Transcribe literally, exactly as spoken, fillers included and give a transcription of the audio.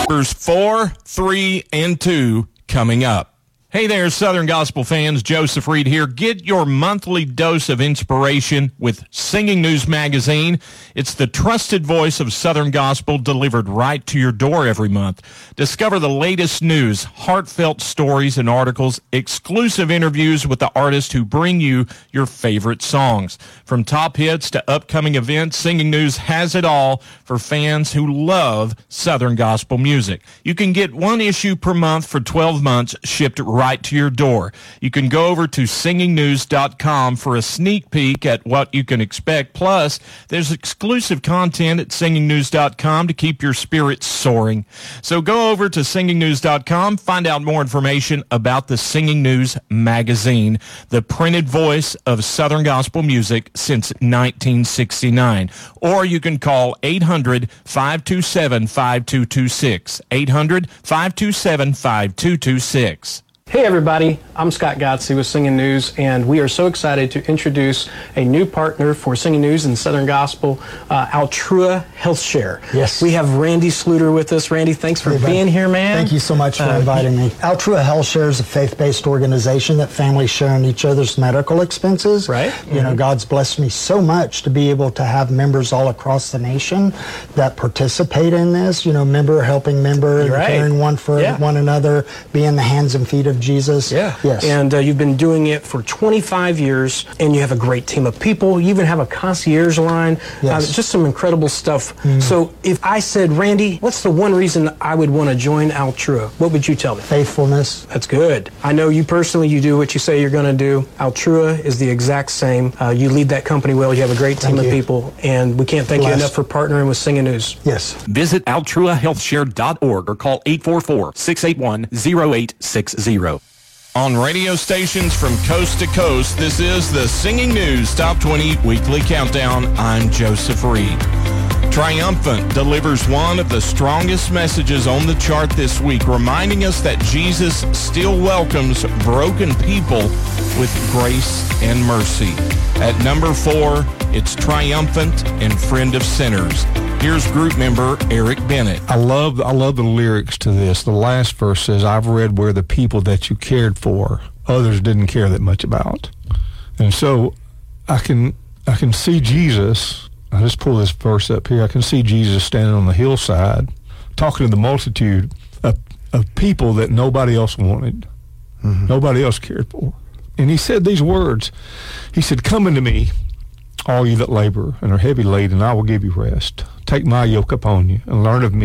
Numbers four, three, and two coming up. Hey there, Southern Gospel fans. Joseph Reed here. Get your monthly dose of inspiration with Singing News Magazine. It's the trusted voice of Southern Gospel delivered right to your door every month. Discover the latest news, heartfelt stories and articles, exclusive interviews with the artists who bring you your favorite songs. From top hits to upcoming events, Singing News has it all for fans who love Southern Gospel music. You can get one issue per month for twelve months shipped right right to your door. You can go over to singing news dot com for a sneak peek at what you can expect. Plus, there's exclusive content at singing news dot com to keep your spirits soaring. So go over to singing news dot com, find out more information about the Singing News Magazine, the printed voice of Southern Gospel music since nineteen sixty-nine. Or you can call eight hundred, five two seven, five two two six, eight hundred, five two seven, five two two six. Hey everybody, I'm Scott Gotsey with Singing News, and we are so excited to introduce a new partner for Singing News and Southern Gospel, uh, Altrua HealthShare. Yes. We have Randy Sluter with us. Randy, thanks for hey, being here, man. Thank you so much for uh, inviting me. Altrua HealthShare is a faith-based organization that families share in each other's medical expenses. Right. You mm-hmm. know, God's blessed me so much to be able to have members all across the nation that participate in this, you know, member helping member, right. caring one for yeah. one another, being the hands and feet of Jesus. Yeah. Yes. And uh, you've been doing it for twenty-five years, and you have a great team of people. You even have a concierge line. Yes. Uh, just some incredible stuff. Mm. So if I said, Randy, what's the one reason I would want to join Altrua? What would you tell me? Faithfulness. That's good. I know you personally, you do what you say you're going to do. Altrua is the exact same. Uh, you lead that company well. You have a great team thank of you. people, and we can't thank Blessed. you enough for partnering with Singing News. Yes. Visit altrua health share dot org or call eight four four, six eight one, zero eight six zero. On radio stations from coast to coast, this is the Singing News Top twenty Weekly Countdown. I'm Joseph Reed. Triumphant delivers one of the strongest messages on the chart this week, reminding us that Jesus still welcomes broken people with grace and mercy. At number four, it's Triumphant and Friend of Sinners. Here's group member Eric Bennett. I love I love the lyrics to this. The last verse says, I've read where the people that you cared for, others didn't care that much about. And so I can I can see Jesus. I just pull this verse up here. I can see Jesus standing on the hillside talking to the multitude of, of people that nobody else wanted, mm-hmm. nobody else cared for. And he said these words. He said, come unto me, all you that labor and are heavy laden, and I will give you rest. Take my yoke upon you and learn of me.